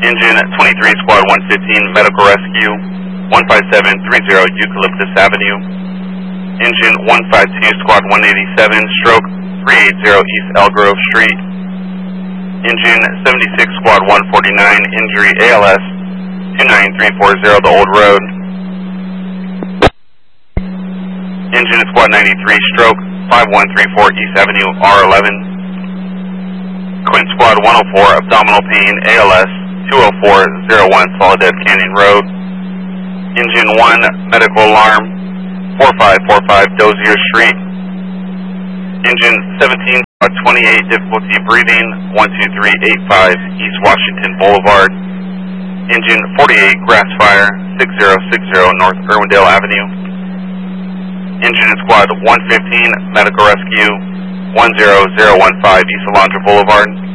Engine 23 Squad 115 Medical Rescue 15730 Eucalyptus Avenue. Engine 152 Squad 187 stroke 380 East Elgrove Street. Engine 76 Squad 149 injury ALS 29340 The Old Road. Engine Squad 93 stroke 5134 East Avenue R11. Quint Squad 104 abdominal pain ALS 20401 Soledad Canyon Road. Engine 1 medical alarm 4545 Dozier Street. Engine 17 Squad 28 difficulty breathing 12385 East Washington Boulevard. Engine 48 grass fire 6060 North Irwindale Avenue. Engine Squad 115 medical rescue 10015 East Alondra Boulevard.